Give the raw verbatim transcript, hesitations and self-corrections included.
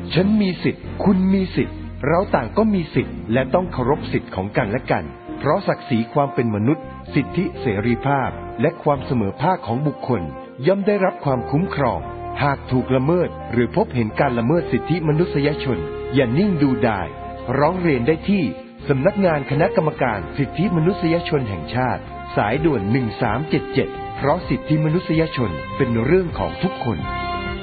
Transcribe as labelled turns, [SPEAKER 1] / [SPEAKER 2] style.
[SPEAKER 1] ฉันมีสิทธิ์คุณมีสิทธิ์เราต่างก็มีสิทธิ์และต้องเคารพสิทธิ์ของกันและกันเพราะศักดิ์ศรีความเป็นมนุษย์สิทธิเสรีภาพและความเสมอภาคของบุคคลย่อมได้รับความคุ้มครองหากถูกละเมิดหรือพบเห็นการละเมิดสิทธิมนุษยชนอย่านิ่งดูดายร้องเรียนได้ที่สำนักงานคณะกรรมการสิทธิมนุษยชนแห่งชาติสายด่วนหนึ่งสามเจ็ดเจ็ดเพราะสิทธิมนุษยชนเป็นเรื่องของทุกคน